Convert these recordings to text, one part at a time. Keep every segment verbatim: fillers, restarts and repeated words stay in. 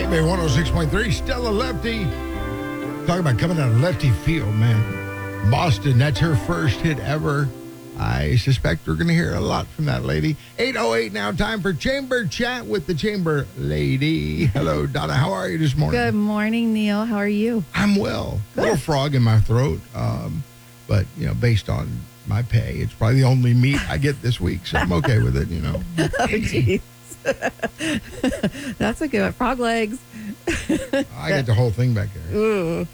Green Bay one oh six point three, Stella Lefty. Talking about coming out of lefty field, man. Boston, that's her first hit ever. I suspect we're going to hear a lot from that lady. eight oh eight now, time for Chamber Chat with the Chamber Lady. Hello, Donna. How are you this morning? Good morning, Neil. How are you? I'm well. A little frog in my throat. Um, but, you know, based on my pay, it's probably the only meat I get this week. So I'm okay with it, you know. Oh, jeez. That's a good one. Frog legs. I get the whole thing back there. Ooh.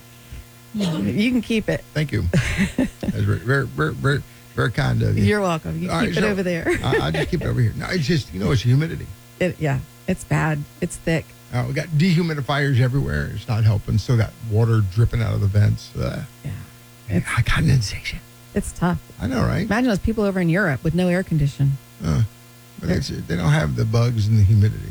You can keep it. Thank you. That's very, very, very, very, very kind of you. You're welcome. You All keep right, it so over there. I, I just keep it over here. No, it's just, you know, it's humidity. It, yeah, it's bad. It's thick. Uh, we got dehumidifiers everywhere. It's not helping. Still got water dripping out of the vents. Uh, Yeah. man, I got condensation. It's tough. I know, right? Imagine those people over in Europe with no air condition. Uh, but it's, they don't have the bugs and the humidity.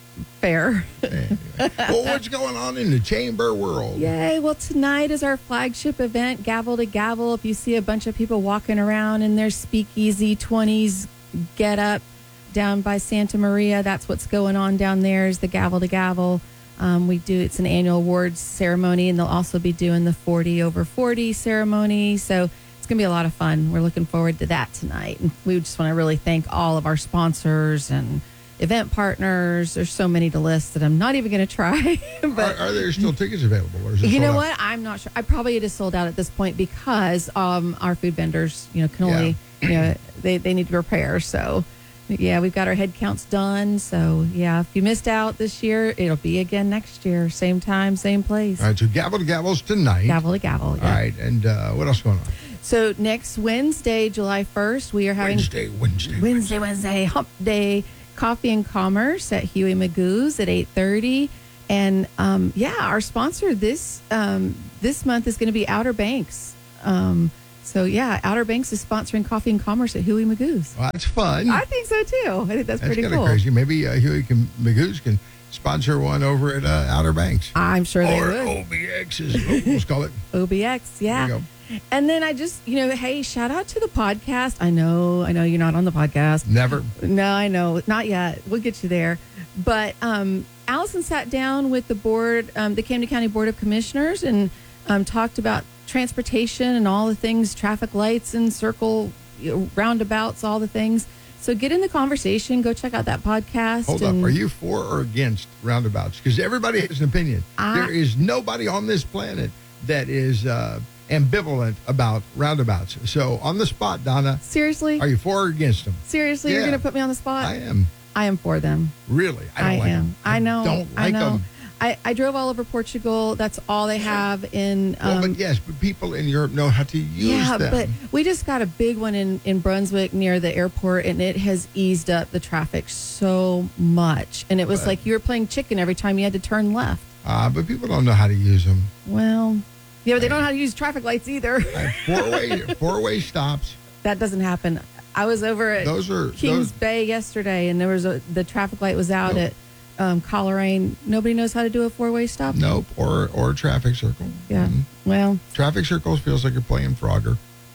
Fair. Anyway. Well, what's going on in the chamber world? Yay. Well, tonight is our flagship event, Gavel to Gavel. If you see a bunch of people walking around in their speakeasy twenties get up down by Santa Maria, that's what's going on down there is the Gavel to Gavel. Um, we do, it's an annual awards ceremony, and they'll also be doing the forty over forty ceremony. So it's going to be a lot of fun. We're looking forward to that tonight. And we just want to really thank all of our sponsors and event partners. There's so many to list that I'm not even going to try. But Are, are there still tickets available? Or is it you sold know out? what? I'm not sure. I probably it is sold out at this point because um, our food vendors, you know, can only, you know, they, they need to prepare. So, yeah, we've got our head counts done. So, yeah, if you missed out this year, it'll be again next year. Same time, same place. All right, so Gavel to Gavel's tonight. Gavel to gavel. Yeah. All right, and uh, what else going on? So, next Wednesday, July first, we are having Wednesday, Wednesday, Wednesday, Wednesday, Hump Day Coffee and Commerce at Huey Magoo's at eight thirty. And, um, yeah, our sponsor this um, this month is going to be Outer Banks. Um, so, yeah, Outer Banks is sponsoring Coffee and Commerce at Huey Magoo's. Well, that's fun. I think so, too. I think that's, That's pretty kind of cool. crazy. Maybe uh, Huey can, Magoo's can sponsor one over at uh, Outer Banks. I'm sure they or would. O B X is what we'll call it. O B X, yeah. There you And then I just, you know, hey, shout out to the podcast. I know, I know you're not on the podcast. Never. No, I know. Not yet. We'll get you there. But um, Allison sat down with the board, um, the Camden County Board of Commissioners, and um, talked about transportation and all the things, traffic lights and circle you know, roundabouts, all the things. So get in the conversation. Go check out that podcast. Hold and up. Are you for or against roundabouts? Because everybody has an opinion. I- there is nobody on this planet that is uh, ambivalent about roundabouts. So on the spot, Donna, Seriously? are you for or against them? Seriously, you're Yeah. going to put me on the spot? I am. I am for them. Really? I don't I like am. them. I know. don't I like know. them. I, I drove all over Portugal. That's all they have in. Um, Well, but yes, but people in Europe know how to use yeah, them. but we just got a big one in, in Brunswick near the airport, and it has eased up the traffic so much. And it was But- like you were playing chicken every time you had to turn left. Uh, but people don't know how to use them. Well, yeah, but they don't know how to use traffic lights either. Four-way, four-way stops. That doesn't happen. I was over at Those are Kings those, Bay yesterday, and there was a the traffic light was out Nope. at um, Coleraine. Nobody knows how to do a four way stop. Nope, or or a traffic circle. Yeah. Mhm. Well, Traffic circles feels like you're playing Frogger.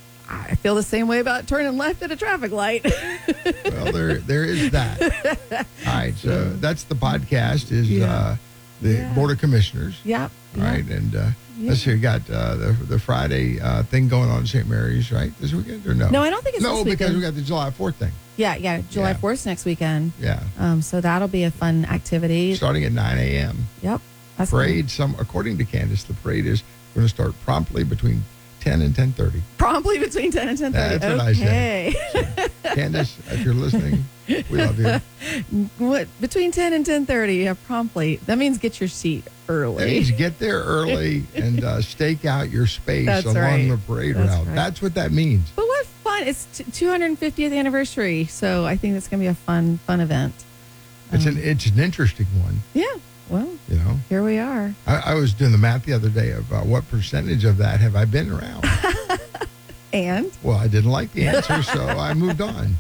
I feel the same way about turning left at a traffic light. Well, there there is that. All right, so that's the podcast. Is Yeah. uh, the Yeah. Board of Commissioners. Yep. All yep. right, and uh, Yeah. let's see, we got uh, the the Friday uh, thing going on in Saint Mary's, right? This weekend or no? No, I don't think it's no, this because weekend. we got the July fourth thing. Yeah, yeah. July Yeah. fourth next weekend. Yeah, Um, so that'll be a fun activity. starting at nine a.m. Yep. That's Parade, some according to Candace, the parade is going to start promptly between ten and ten thirty. promptly between ten and ten thirty. That's what I okay. said. Candace, if you're listening, we love you. What between ten and ten thirty? Yeah, promptly. That means get your seat early. Please get there early and uh, stake out your space That's along right. the parade That's route. right. That's what that means. But what fun! It's t- two hundred fiftieth anniversary, so I think that's going to be a fun, fun event. It's Um, an it's an interesting one. Yeah. Well, You know, here we are. I, I was doing the math the other day of uh, what percentage of that have I been around. And Well, I didn't like the answer, so I moved on.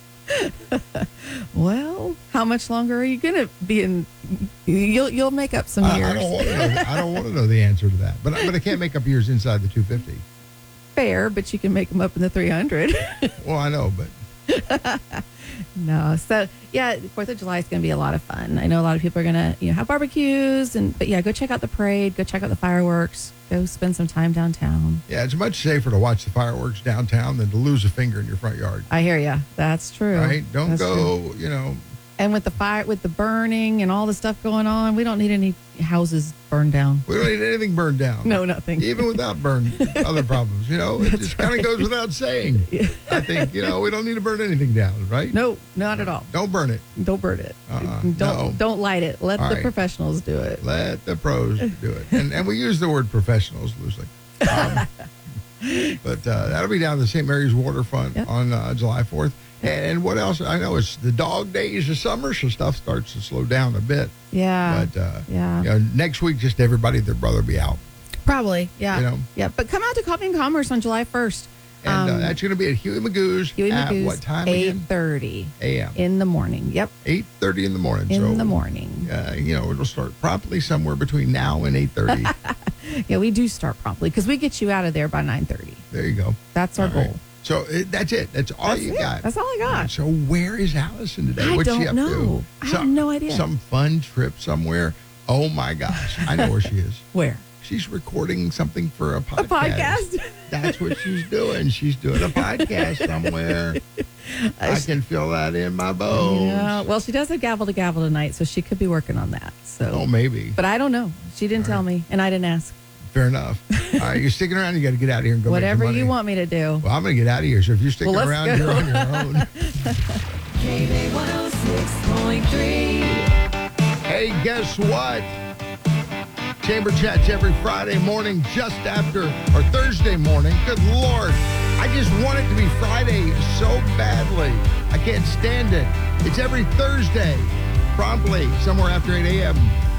well, how much longer are you going to be in? You'll you'll make up some I, years. I don't want to. Know, the- I don't want to know the answer to that. But I- but I can't make up years inside the two fifty. Fair, but you can make them up in the three hundred. Well, I know, but No. So, yeah, fourth of July is going to be a lot of fun. I know a lot of people are going to, you know, have barbecues. and But, yeah, go check out the parade. Go check out the fireworks. Go spend some time downtown. Yeah, it's much safer to watch the fireworks downtown than to lose a finger in your front yard. I hear you. That's true. Right? Don't That's go, true. you know. And with the fire, with the burning and all the stuff going on, we don't need any houses burned down. We don't need anything burned down. No, nothing. Even without burn, other problems. You know, it That's just kind of right. goes without saying. I think, you know, we don't need to burn anything down, right? No, not at all. Don't burn it. Don't burn it. Uh-uh. Don't No. don't light it. Let All the right. professionals do it. Let the pros do it. And and we use the word professionals loosely. Um, but uh, that'll be down at the Saint Mary's Waterfront Yep. on uh, July fourth. And what else? I know it's the dog days of summer, so stuff starts to slow down a bit. Yeah. But uh, yeah. you know, next week, just everybody, their brother be out. Probably. Yeah. You know. Yeah. But come out to Coffee and Commerce on July first. And uh, Um, that's going to be at Huey Magoo's Huey at Magoo's, what time eight again? thirty A M in the morning. Yep. eight thirty in the morning. In so, the morning. Uh, you know, it'll start promptly somewhere between now and eight thirty. Yeah, we do start promptly because we get you out of there by nine thirty. There you go. That's our All goal. right. So it, that's it. That's all That's you it. got. That's all I got. So where is Allison today? I What's don't she up know. to? I have no idea. Some fun trip somewhere. Oh my gosh. I know where she is. Where? She's recording something for a podcast. A podcast? That's what she's doing. She's doing a podcast somewhere. I can feel that in my bones. Yeah. Well, she does have gavel to gavel tonight, so she could be working on that. So. Oh, maybe. But I don't know. She didn't All tell right. me, and I didn't ask. Fair enough. All right, you're sticking around. You got to get out of here and go Whatever make some money. you want me to do. Well, I'm going to get out of here. So if you're sticking Well, let's around, go. you're on your own. K B one oh six point three. Hey, guess what? Chamber Chats every Friday morning just after, or Thursday morning. Good Lord. I just want it to be Friday so badly. I can't stand it. It's every Thursday, promptly, somewhere after eight a.m.